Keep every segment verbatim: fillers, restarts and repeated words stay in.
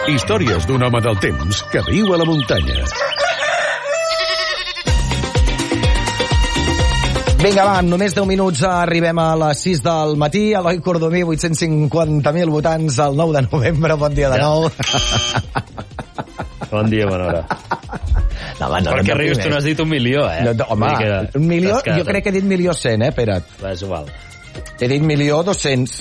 Històries d'un home del temps que viu a la muntanya. Vinga, va, en només deu minuts arribem a les sis del matí. Eloi Cordomí, vuit-cents cinquanta mil votants el nou de novembre. Bon dia de nou. Bon dia, Manora. No, home, no, per què no, rius? Tu no has dit un milió, eh? No, no, home, un milió, jo crec que he dit milió cent, eh, Pere? Va, és igual. He dit milió dos-cents.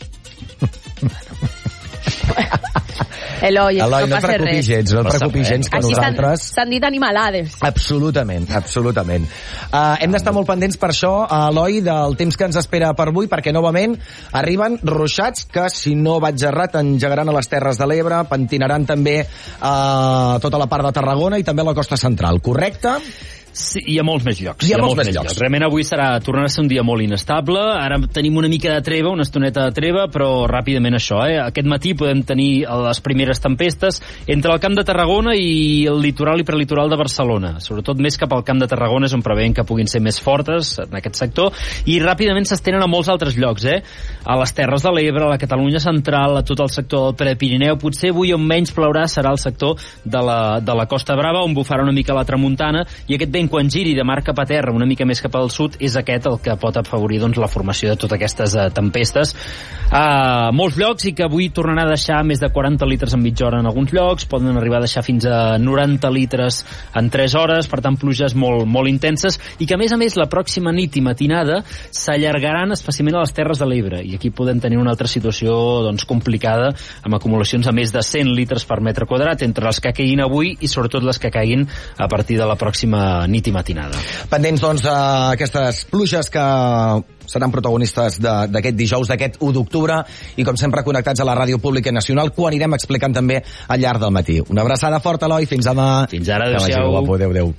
Eloi, Eloi, no, no et passa preocupis res. gens, no et Passa preocupis res. gens, que Així nosaltres... s'han dit animalades. Absolutament, absolutament. Uh, hem d'estar molt pendents per això, uh, Eloi, del temps que ens espera per avui, perquè novament arriben ruixats que, si no vaig errat, engegaran a les Terres de l'Ebre, pentinaran també uh, tota la part de Tarragona i també a la costa central, correcte? Sí, hi ha molts més llocs. Hi ha, hi ha molts, molts més llocs. llocs. Realment avui serà, tornarà a ser un dia molt inestable. Ara tenim una mica de treva, una estoneta de treva, però ràpidament això, eh? Aquest matí podem tenir les primeres tempestes entre el Camp de Tarragona i el litoral i prelitoral de Barcelona. Sobretot més cap al Camp de Tarragona és on preveiem que puguin ser més fortes en aquest sector, i ràpidament s'estenen a molts altres llocs, eh? A les Terres de l'Ebre, a la Catalunya central, a tot el sector del Prepirineu. Potser avui on menys plourà serà el sector de la, de la Costa Brava, on bufarà una mica la tramuntana, i aquest vent quan giri de mar cap a terra una mica més cap al sud és aquest el que pot afavorir doncs, la formació de totes aquestes uh, tempestes a molts llocs, i que avui tornarà a deixar més de quaranta litres en mitja hora en alguns llocs, poden arribar a deixar fins a noranta litres en tres hores, per tant pluges molt, molt intenses, i que a més a més la pròxima nit i matinada s'allargaran especialment a les Terres de l'Ebre, i aquí podem tenir una altra situació doncs, complicada, amb acumulacions a més de cent litres per metre quadrat entre les que caiguin avui i sobretot les que caiguin a partir de la pròxima nit i matinada. Pendents, doncs, d'aquestes pluges que seran protagonistes d'aquest dijous, d'aquest u d'octubre, i com sempre connectats a la Ràdio Pública Nacional, que ho anirem explicant també al llarg del matí. Una abraçada forta, Eloi, fins demà. Fins ara, adéu-siau. Adéu, adéu.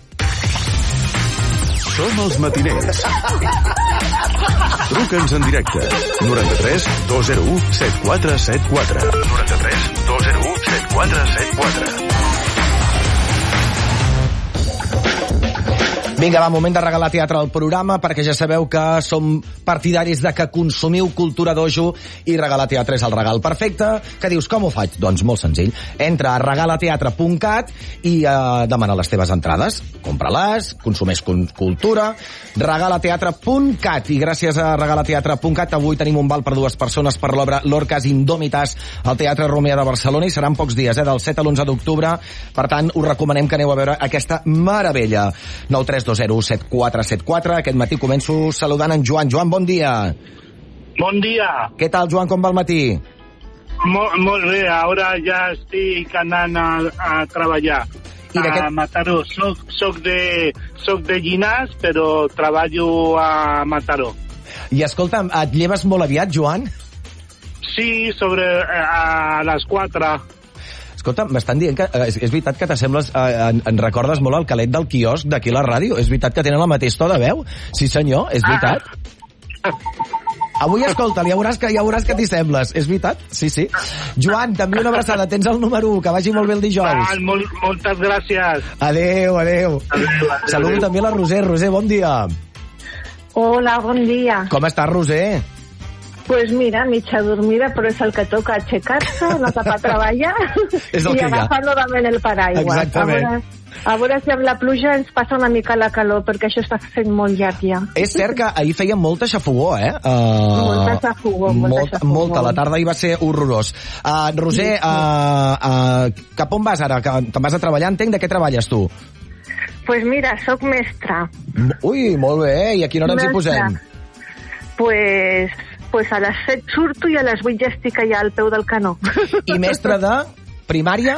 Som els matiners. Truca'ns en directe. noranta-tres dos zero u set quatre set quatre. noranta-tres dos zero u set quatre set quatre. Vinga, va, moment de regalar teatre al programa, perquè ja sabeu que som partidaris de que consumiu cultura dojo i regalar teatre és el regal perfecte. Que dius, com ho faig? Doncs molt senzill. Entra a regalateatre punt cat i eh, demana les teves entrades. Compra-les, consumeix cultura. regalateatre punt cat. I gràcies a regalateatre punt cat avui tenim un val per dues persones per l'obra Lorcas Indómitas al Teatre Romea de Barcelona, i seran pocs dies, eh, del set a l'onze d'octubre. Per tant, us recomanem que aneu a veure aquesta meravella. nou tres dos zero set quatre set quatre. Aquest matí començo saludant en Joan. Joan, bon dia. Bon dia. Què tal, Joan, com va el matí? Molt, molt bé, ara ja estic anant a, a treballar. I a Mataró. Soc, soc, de, soc de Llinars, però treballo a Mataró. I escolta'm, et lleves molt aviat, Joan? Sí, sobre a les quatre. Escolta, m'estan dient que eh, és, és veritat que t'assembles, eh, en, en recordes molt al calet del quiosc d'aquí a la ràdio. És veritat que tenen el mateix to de veu? Sí, senyor, és veritat. Ah. Avui, escolta, ja veuràs que, ja veuràs que t'hi sembles. És veritat? Sí, sí. Joan, també una abraçada. Tens el número u, que vagi molt bé el dijous. Ah, molt, moltes gràcies. Adéu, adéu. adéu, adéu Saludo adéu. També a la Roser. Roser, bon dia. Hola, bon dia. Com estàs, Roser? Pues mira, mitja dormida, però és el que toca, aixecar-se, anar cap a treballar i agafar novament el paraigua. Exactament. A veure, a veure si amb la pluja ens passa una mica la calor, perquè això està fent molt llarg ja. És cert que ahir feia molta xafogó, eh? Uh, molta xafogó, molta, molta xafogó. Molta, la tarda hi va ser horrorós. Uh, Roser, uh, uh, cap on vas ara? Te'n vas a treballar, entenc? De què treballes tu? Pues mira, sóc mestra. Ui, molt bé, i a quina hora ens hi posem? Pues... pues a les set surto i a les vuit ja estic allà al peu del canó. I mestre de primària?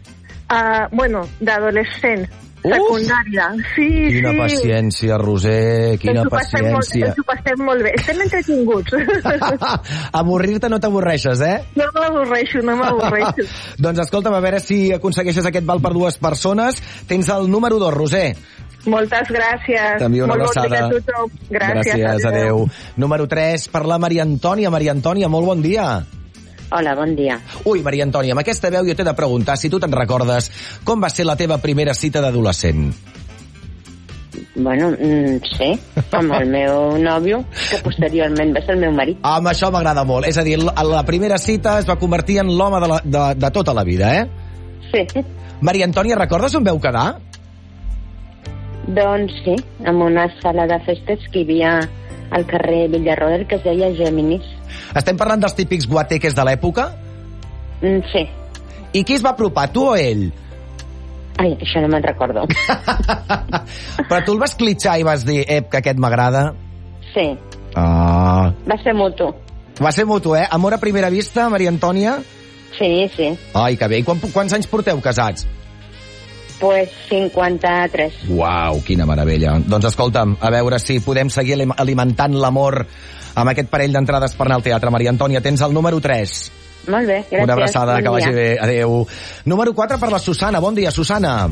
Uh, bueno, d'adolescent. Secundària. Sí, quina sí. paciència, Roser, quina ens paciència. Ens ho passem molt bé. Estem entretinguts. Avorrir-te no t'avorreixes, eh? No m'avorreixo, no m'avorreixo. Doncs escolta'm, a veure si aconsegueixes aquest val per dues persones. Tens el número dos, Roser. Moltes gràcies. També una molt abraçada. Bon dia a tothom. Gràcies. Gràcies, adéu. Número tres, per la Maria Antònia. Maria Antònia, molt bon dia. Hola, bon dia. Ui, Maria Antònia, amb aquesta veu jo t'he de preguntar, si tu te'n recordes, com va ser la teva primera cita d'adolescent? Bueno, mm, sí, amb el meu nòvio, que posteriorment va ser el meu marit. Ah, amb això m'agrada molt. És a dir, la, la primera cita es va convertir en l'home de, la, de, de tota la vida, eh? Sí. Maria Antònia, recordes on veu quedar? Doncs sí, en una sala de festes que hi havia al carrer Villarroel, que es deia Géminis. Estem parlant dels típics guateques de l'època? Mm, sí. I qui es va apropar, tu o ell? Ai, això no me'n recordo. Però tu el vas clitxar i vas dir, ep, que aquest m'agrada? Sí. Ah. Va ser mutu. Va ser mutu, eh? Amor a primera vista, Maria Antònia? Sí, sí. Ai, que bé. I quan, quants anys porteu casats? Pues cinquanta-tres. Uau, quina meravella. Doncs escolta'm, a veure si podem seguir alimentant l'amor amb aquest parell d'entrades per anar al teatre. Maria Antònia, tens el número tres. Molt bé, gràcies. Una abraçada, bon que vagi dia. bé. Adéu. Número quatre per la Susana. Bon dia, Susana.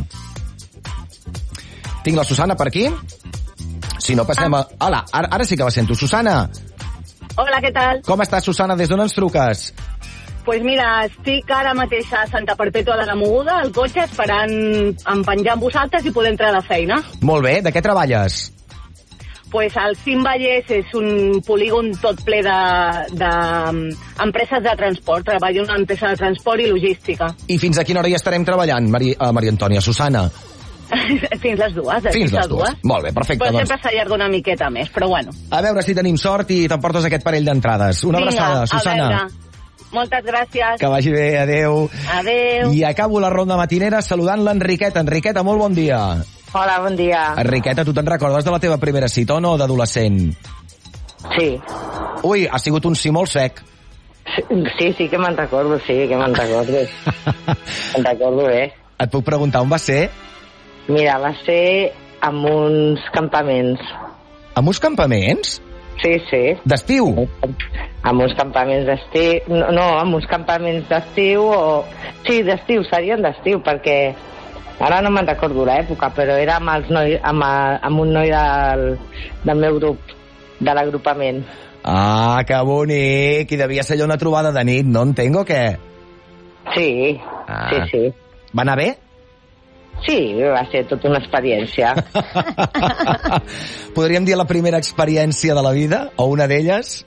Tinc la Susana per aquí? Si no, passem a... Hola, ara, ara sí que la sento. Susana. Hola, què tal? Com estàs, Susana? Des d'on ens truques? Pues mira, estic ara mateix a Santa Perpètua de la Moguda, al cotxe, esperant empenjar amb vosaltres i poder entrar a la feina. Molt bé. De què treballes? Pues el Cim Vallès és un polígon tot ple d'empreses de, de transport. Treballo en una empresa de transport i logística. I fins a quina hora hi estarem treballant, Maria, uh, Maria Antònia? Susana? Fins les dues. De fins les dues. Molt bé, perfecte. Però doncs. sempre s'allarga una miqueta més, però bueno. A veure si tenim sort i t'emportes aquest parell d'entrades. Una Vinga, abraçada, Susana. A veure. Moltes gràcies. Que vagi bé, adeu. Adeu. I acabo la ronda matinera saludant l'Enriqueta. Enriqueta, molt bon dia. Hola, bon dia. Enriqueta, tu te'n recordes de la teva primera cita o no, d'adolescent? Sí. Ui, ha sigut un sí molt sec. Sí, sí que me'n recordo, sí, que me'n recordo. Me'n recordo bé. Et puc preguntar on va ser? Mira, va ser amb uns campaments. Amb uns campaments? Sí, sí. D'estiu? Amb uns campaments d'estiu... No, no, amb uns campaments d'estiu o... Sí, d'estiu, serien d'estiu, perquè... Ara no me'n recordo l'època, però era amb, els noi, amb, amb un noi del, del meu grup, de l'agrupament. Ah, que bonic! I devia ser allò una trobada de nit, no entenc o què? Sí, ah. sí, sí. Va anar bé? Sí, va ser tota una experiència. Podríem dir la primera experiència de la vida, o una d'elles?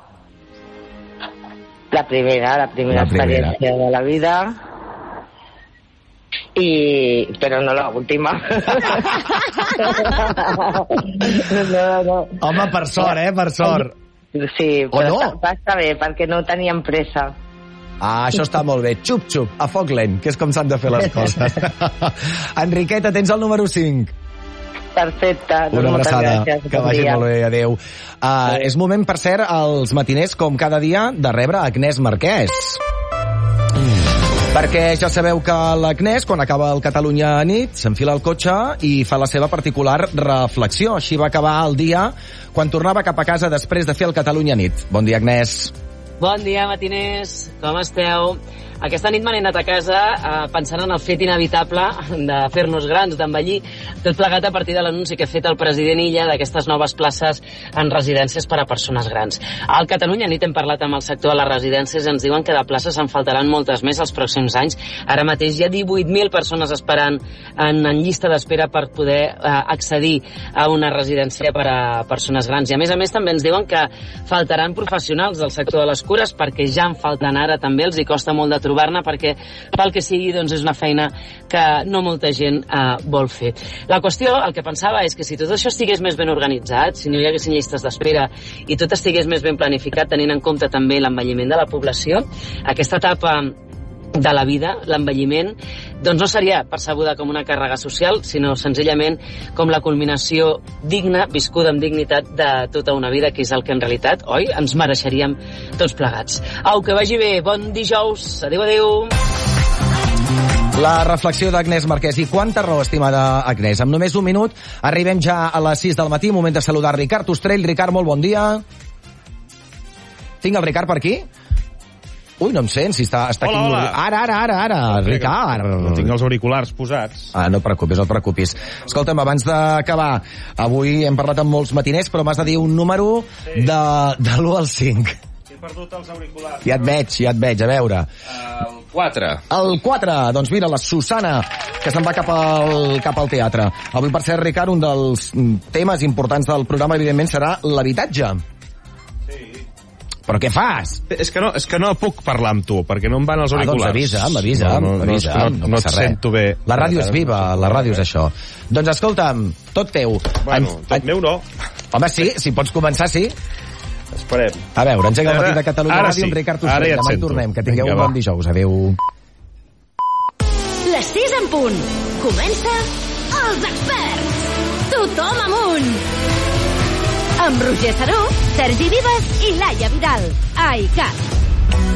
La primera, la primera, la primera experiència de la vida... I... però no l'última. no, no. Home, per sort, eh? Per sort. Sí, però no? va estar bé, perquè no teníem pressa. Ah, això està molt bé. Xup, xup, a foc lent, que és com s'han de fer les coses. Enriqueta, tens el número cinc. Perfecte. Una abraçada, gràcies, que vagi dia. Molt bé, adéu. Uh, és moment, per cert, als matiners, com cada dia, de rebre Agnès Marquès. Perquè ja sabeu que l'Agnès, quan acaba el Catalunya a nit, s'enfila al cotxe i fa la seva particular reflexió. Així va acabar el dia quan tornava cap a casa després de fer el Catalunya a nit. Bon dia, Agnès. Bon dia, matiners. Com esteu? Aquesta nit m'he anat a casa eh, pensant en el fet inevitable de fer-nos grans, d'envellir, tot plegat a partir de l'anunci que ha fet el president Illa d'aquestes noves places en residències per a persones grans. Al Catalunya nit hem parlat amb el sector de les residències i ens diuen que de places en faltaran moltes més els pròxims anys. Ara mateix hi ha divuit mil persones esperant en, en llista d'espera per poder eh, accedir a una residència per a persones grans. I a més a més també ens diuen que faltaran professionals del sector de les cures perquè ja en falten ara també, els hi costa molt de trobar-ne perquè pel que sigui doncs és una feina que no molta gent eh, vol fer. La qüestió, el que pensava és que si tot això estigués més ben organitzat, si no hi haguessin llistes d'espera i tot estigués més ben planificat tenint en compte també l'envelliment de la població, aquesta etapa de la vida, l'envelliment, doncs no seria percebuda com una càrrega social, sinó senzillament com la culminació digna, viscuda amb dignitat de tota una vida, que és el que en realitat, oi, ens mereixeríem tots plegats. Au, que vagi bé, bon dijous, adéu, adéu. La reflexió d'Agnès Marquès. I quanta raó, estimada Agnès. Amb només un minut arribem ja a les sis del matí, moment de saludar Ricard Ostrell. Ricard, molt bon dia. Tinc el Ricard per aquí? Ui, no em sents, si està, està hola, aquí... Hola. Ara, ara, ara, ara, no, Ricard. No tinc els auriculars posats. Ah, no et preocupis, no et preocupis. Escolta'm, abans d'acabar, avui hem parlat amb molts matiners, però m'has de dir un número sí. de, de l'u al cinc. He perdut els auriculars. Ja et veig, ja et veig, a veure. El quatre. El quatre. Doncs mira, la Susana, que se'n va cap al, cap al teatre. Avui, per cert, Ricard, un dels temes importants del programa, evidentment, serà l'habitatge. Però què fas? És que no, és que no puc parlar amb tu, perquè no em van els auriculars. Ah, doncs avisa'm, avisa'm, no, no, avisa'm. No, no, no et sento bé. La ràdio és viva, la ràdio és això. Doncs escolta'm, tot teu. Bueno, en, tot en... meu no. Home, sí, si pots començar, sí. Esperem. A veure, engega el matí de Catalunya Ràdio sí. amb Ricard Ostrell. Ja demà hi tornem, que tingueu Vinga, un bon va. dijous. Adéu. Les sis en punt. Comença Els Experts. Tothom amunt. Amb Roger Saró, Sergi Vives i Laia Vidal. A I C A T.